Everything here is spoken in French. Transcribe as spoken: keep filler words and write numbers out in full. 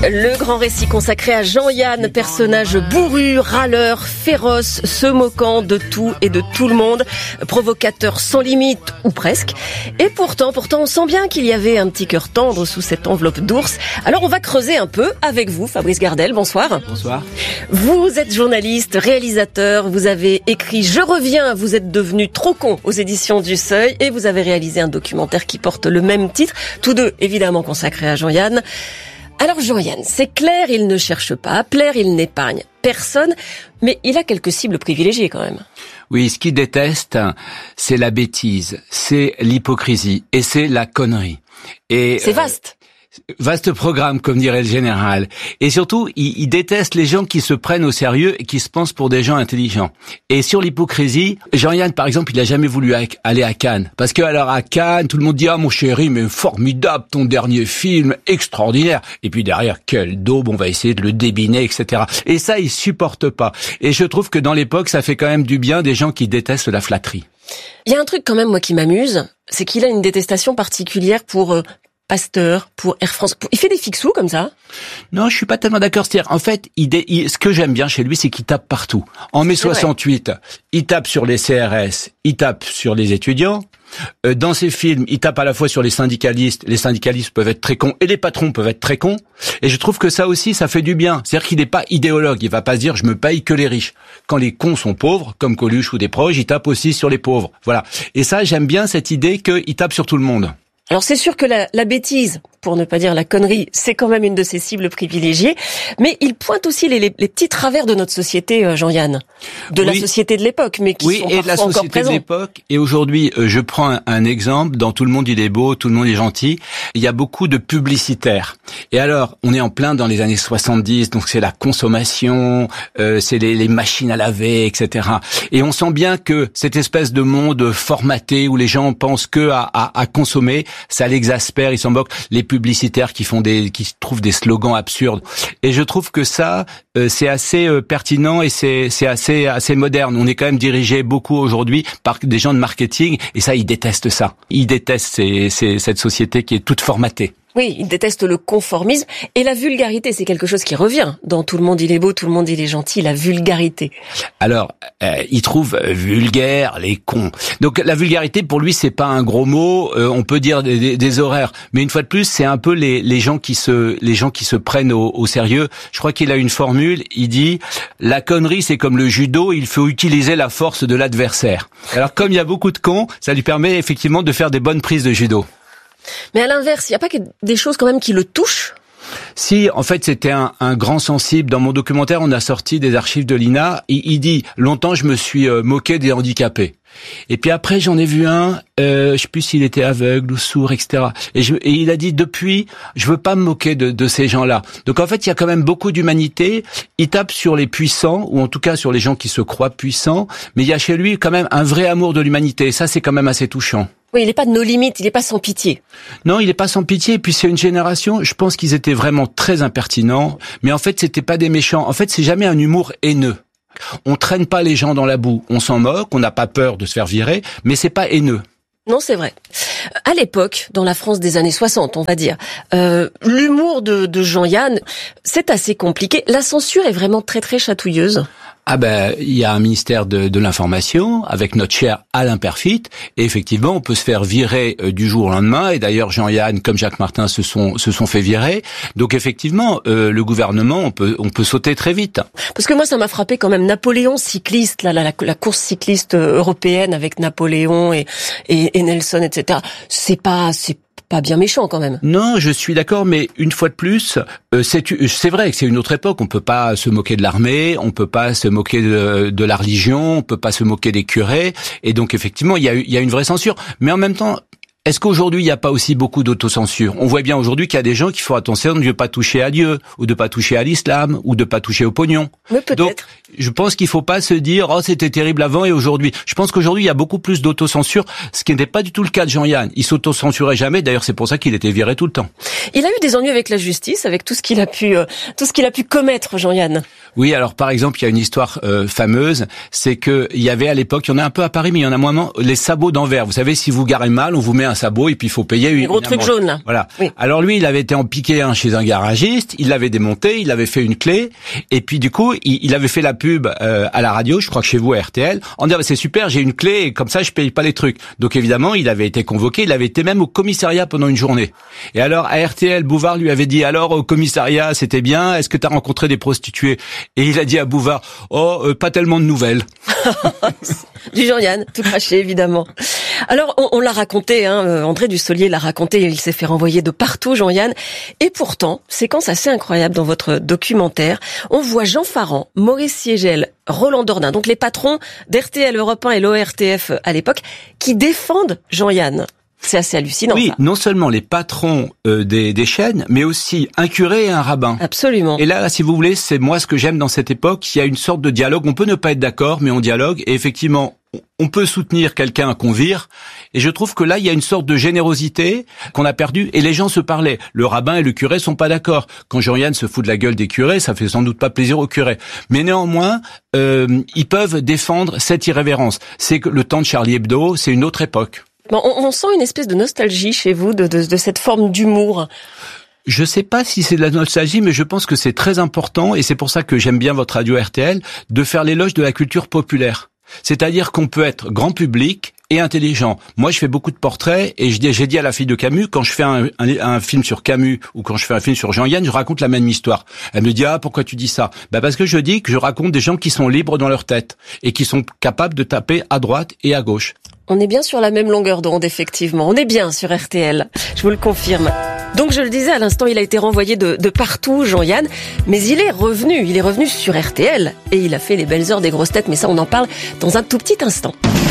Le grand récit consacré à Jean-Yann, personnage bourru, râleur, féroce, se moquant de tout et de tout le monde, provocateur sans limite, ou presque. Et pourtant, pourtant, on sent bien qu'il y avait un petit cœur tendre sous cette enveloppe d'ours. Alors on va creuser un peu avec vous, Fabrice Gardel, bonsoir. Bonsoir. Vous êtes journaliste, réalisateur, vous avez écrit « Je reviens, vous êtes devenu trop con » aux éditions du Seuil et vous avez réalisé un documentaire qui porte le même titre, tous deux évidemment consacrés à Jean-Yann. Alors Jean-Yann, c'est clair, il ne cherche pas à plaire, il n'épargne personne, mais il a quelques cibles privilégiées quand même. Oui, ce qu'il déteste, c'est la bêtise, c'est l'hypocrisie et c'est la connerie. Et c'est vaste. Euh, Vaste programme, comme dirait le général. Et surtout, il, il déteste les gens qui se prennent au sérieux et qui se pensent pour des gens intelligents. Et sur l'hypocrisie, Jean-Yann, par exemple, il a jamais voulu aller à Cannes. Parce que alors à Cannes, tout le monde dit « Ah mon chéri, mais formidable, ton dernier film, extraordinaire !» Et puis derrière, quel daube, on va essayer de le débiner, et cetera. Et ça, il supporte pas. Et je trouve que dans l'époque, ça fait quand même du bien des gens qui détestent la flatterie. Il y a un truc quand même, moi, qui m'amuse, c'est qu'il a une détestation particulière pour... Euh, Pasteur, pour Air France. Il fait des fixous comme ça? Non, je suis pas tellement d'accord. C'est-à-dire, en fait, il dé... il... ce que j'aime bien chez lui, c'est qu'il tape partout. En mai soixante-huit, il tape sur les C R S, il tape sur les étudiants. Euh, dans ses films, il tape à la fois sur les syndicalistes. Les syndicalistes peuvent être très cons et les patrons peuvent être très cons. Et je trouve que ça aussi, ça fait du bien. C'est-à-dire qu'il n'est pas idéologue. Il va pas se dire, je me paye que les riches. Quand les cons sont pauvres, comme Coluche ou des proches, il tape aussi sur les pauvres. Voilà. Et ça, j'aime bien cette idée qu'il tape sur tout le monde. Alors c'est sûr que la, la bêtise, pour ne pas dire la connerie, c'est quand même une de ses cibles privilégiées, mais il pointe aussi les, les, les petits travers de notre société, Jean-Yann, de oui. la société de l'époque, mais qui oui, sont et de la société de l'époque. Et aujourd'hui, euh, je prends un, un exemple. Dans Tout le monde il est beau, tout le monde est gentil. Il y a beaucoup de publicitaires. Et alors, on est en plein dans les années soixante-dix, donc c'est la consommation, euh, c'est les, les machines à laver, et cetera. Et on sent bien que cette espèce de monde formaté où les gens pensent que à, à, à consommer, ça l'exaspère, ils s'en moquent. Les publicitaires qui font des, qui trouvent des slogans absurdes. Et je trouve que ça, euh, c'est assez euh, pertinent et c'est, c'est assez, assez moderne. On est quand même dirigé beaucoup aujourd'hui par des gens de marketing et ça, ils détestent ça. Ils détestent ces, ces, cette société qui est toute formatée. Oui, il déteste le conformisme et la vulgarité, c'est quelque chose qui revient dans Tout le monde il est beau, tout le monde il est gentil, la vulgarité. Alors, euh, il trouve vulgaire les cons. Donc la vulgarité pour lui c'est pas un gros mot, euh, on peut dire des, des, des horaires, mais une fois de plus, c'est un peu les les gens qui se les gens qui se prennent au, au sérieux. Je crois qu'il a une formule, il dit la connerie c'est comme le judo, il faut utiliser la force de l'adversaire. Alors comme il y a beaucoup de cons, ça lui permet effectivement de faire des bonnes prises de judo. Mais à l'inverse, il n'y a pas que des choses quand même qui le touchent? Si, en fait, c'était un, un grand sensible. Dans mon documentaire, on a sorti des archives de l'I N A. Il, il dit, longtemps, je me suis euh, moqué des handicapés. Et puis après, j'en ai vu un, euh, je sais plus s'il était aveugle ou sourd, et cetera. Et, je, et il a dit, depuis, je veux pas me moquer de, de ces gens-là. Donc en fait, il y a quand même beaucoup d'humanité. Il tape sur les puissants, ou en tout cas sur les gens qui se croient puissants. Mais il y a chez lui quand même un vrai amour de l'humanité. Et ça, c'est quand même assez touchant. Oui, il n'est pas de nos limites, il n'est pas sans pitié. Non, il n'est pas sans pitié. Et puis c'est une génération, je pense qu'ils étaient vraiment très impertinents. Mais en fait, c'était pas des méchants. En fait, c'est jamais un humour haineux. On traîne pas les gens dans la boue. On s'en moque, on n'a pas peur de se faire virer, mais c'est pas haineux. Non, c'est vrai. À l'époque, dans la France des années soixante, on va dire, euh, l'humour de, de Jean-Yann, c'est assez compliqué. La censure est vraiment très très chatouilleuse. Ah ben, il y a un ministère de, de l'information avec notre cher Alain Perfit et effectivement, on peut se faire virer euh, du jour au lendemain et d'ailleurs Jean-Yann comme Jacques Martin se sont se sont fait virer. Donc effectivement, euh, le gouvernement, on peut on peut sauter très vite. Parce que moi, ça m'a frappé quand même Napoléon cycliste, là, la, la, la course cycliste européenne avec Napoléon et et, et Nelson, et cetera. C'est pas c'est pas bien méchant quand même. Non, je suis d'accord, mais une fois de plus, euh, c'est c'est vrai que c'est une autre époque. On peut pas se moquer de l'armée, on peut pas se moquer de, de la religion, on peut pas se moquer des curés, et donc effectivement, il y a il y a une vraie censure. Mais en même temps, est-ce qu'aujourd'hui, il n'y a pas aussi beaucoup d'autocensure? On voit bien aujourd'hui qu'il y a des gens qui font attention de ne pas toucher à Dieu, ou de pas toucher à l'islam, ou de pas toucher au pognon. Mais peut-être. Donc, je pense qu'il faut pas se dire, oh, c'était terrible avant et aujourd'hui. Je pense qu'aujourd'hui, il y a beaucoup plus d'autocensure, ce qui n'était pas du tout le cas de Jean-Yann. Il s'autocensurait jamais. D'ailleurs, c'est pour ça qu'il était viré tout le temps. Il a eu des ennuis avec la justice, avec tout ce qu'il a pu, euh, tout ce qu'il a pu commettre, Jean-Yann. Oui, alors par exemple, il y a une histoire euh, fameuse, c'est que il y avait à l'époque, il y en a un peu à Paris, mais il y en a moins, les sabots d'Anvers. Vous savez, si vous garez mal, on vous met un un sabot et puis il faut payer une, Les gros une trucs amende. jaunes, là. Voilà. Oui. Alors lui, il avait été en piqué un chez un garagiste, il l'avait démonté, il avait fait une clé, et puis du coup, il, il avait fait la pub euh, à la radio, je crois que chez vous à R T L, en disant c'est super, j'ai une clé et comme ça je paye pas les trucs. Donc évidemment, il avait été convoqué, il avait été même au commissariat pendant une journée. Et alors à R T L, Bouvard lui avait dit alors au commissariat, c'était bien, est-ce que tu as rencontré des prostituées? Et il a dit à Bouvard, oh, euh, pas tellement de nouvelles. Du Jean-Yann, tout craché évidemment. Alors on, on l'a raconté, hein, André Dussolier l'a raconté, il s'est fait renvoyer de partout, Jean-Yann. Et pourtant, séquence assez incroyable dans votre documentaire, on voit Jean Farand, Maurice Siegel, Roland Dordain, donc les patrons d'R T L, Europe un et l'O R T F à l'époque, qui défendent Jean-Yann. C'est assez hallucinant. Oui, ça. non seulement les patrons euh, des, des chaînes, mais aussi un curé et un rabbin. Absolument. Et là, si vous voulez, c'est moi ce que j'aime dans cette époque. Il y a une sorte de dialogue. On peut ne pas être d'accord, mais on dialogue. Et effectivement, on peut soutenir quelqu'un qu'on vire. Et je trouve que là, il y a une sorte de générosité qu'on a perdue. Et les gens se parlaient. Le rabbin et le curé sont pas d'accord. Quand Jean-Yann se fout de la gueule des curés, ça fait sans doute pas plaisir aux curés. Mais néanmoins, euh, ils peuvent défendre cette irrévérence. C'est que le temps de Charlie Hebdo, c'est une autre époque. Bon, on, on sent une espèce de nostalgie chez vous de, de, de cette forme d'humour. Je sais pas si c'est de la nostalgie, mais je pense que c'est très important, et c'est pour ça que j'aime bien votre radio R T L, de faire l'éloge de la culture populaire. C'est-à-dire qu'on peut être grand public et intelligent. Moi, je fais beaucoup de portraits, et je dis, j'ai dit à la fille de Camus, quand je fais un, un, un film sur Camus, ou quand je fais un film sur Jean-Yann, je raconte la même histoire. Elle me dit, ah, pourquoi tu dis ça? Ben, parce que je dis que je raconte des gens qui sont libres dans leur tête, et qui sont capables de taper à droite et à gauche. On est bien sur la même longueur d'onde, effectivement. On est bien sur R T L, je vous le confirme. Donc je le disais à l'instant, il a été renvoyé de, de partout, Jean-Yann, mais il est revenu, il est revenu sur R T L, et il a fait les belles heures des grosses têtes, mais ça on en parle dans un tout petit instant.